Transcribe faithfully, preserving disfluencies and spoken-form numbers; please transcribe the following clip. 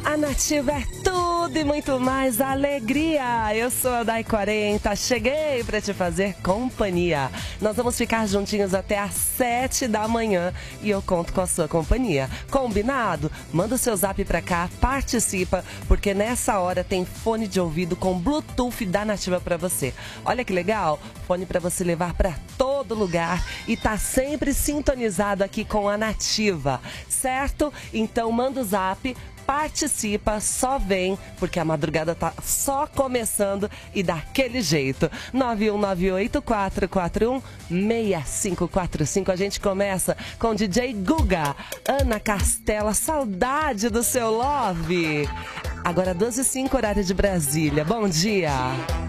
A Nativa é tudo e muito mais alegria. Eu sou a Dai quarenta, cheguei para te fazer companhia. Nós vamos ficar juntinhos até às sete da manhã e eu conto com a sua companhia. Combinado? Manda o seu zap para cá, participa, porque nessa hora tem fone de ouvido com Bluetooth da Nativa para você. Olha que legal, fone para você levar para todo lugar e tá sempre sintonizado aqui com a Nativa, certo? Então manda o zap, participa, só vem, porque a madrugada tá só começando e daquele jeito. nove um nove oito, quatro quatro um, seis cinco quatro cinco. A gente começa com D J Guga, Ana Castela, saudade do seu love. Agora doze e cinco, horário de Brasília. Bom dia.